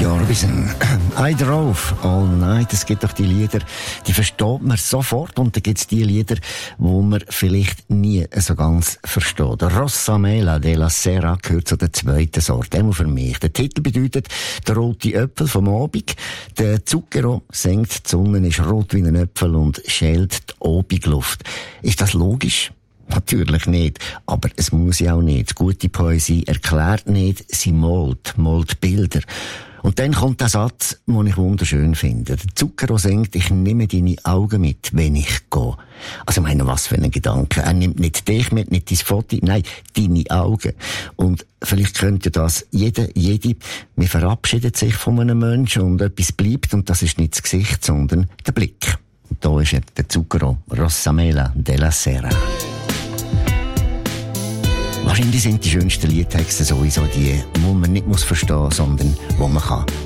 Jorvisen. I drove all night. Es gibt doch die Lieder, die versteht man sofort. Und dann gibt es die Lieder, wo man vielleicht nie so ganz versteht. Rossa Mela della Sera gehört zu der zweiten Sorte. Einmal für mich. Der Titel bedeutet der rote Äpfel vom Abend. Der Zucchero singt, die Sonne ist rot wie ein Äpfel und schält die Abendluft. Ist das logisch? Natürlich nicht. Aber es muss ja auch nicht. Gute Poesie erklärt nicht, sie malt Bilder. Und dann kommt der Satz, den ich wunderschön finde. Der Zucchero singt, ich nehme deine Augen mit, wenn ich gehe. Also ich meine, was für ein Gedanke. Er nimmt nicht dich mit, nicht dein Foto, nein, deine Augen. Und vielleicht könnte das jede, man verabschiedet sich von einem Menschen und etwas bleibt und das ist nicht das Gesicht, sondern der Blick. Und da ist der Zucchero, Rossa Mela della Sera. Wahrscheinlich sind die schönsten Liedtexte sowieso die, die man nicht verstehen muss, sondern die man kann